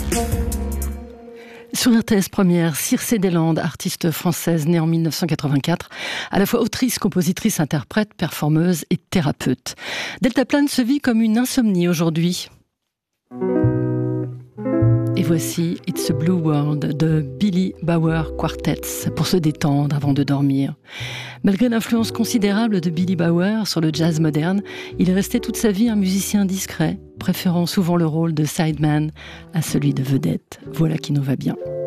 Sur RTS Première, Circé Deslandes, artiste française née en 1984, à la fois autrice, compositrice, interprète, performeuse et thérapeute. Deltaplane se vit comme une insomnie aujourd'hui. Et voici It's a Blue World de Billy Bauer Quartets pour se détendre avant de dormir. Malgré l'influence considérable de Billy Bauer sur le jazz moderne, il est resté toute sa vie un musicien discret, préférant souvent le rôle de sideman à celui de vedette. Voilà qui nous va bien.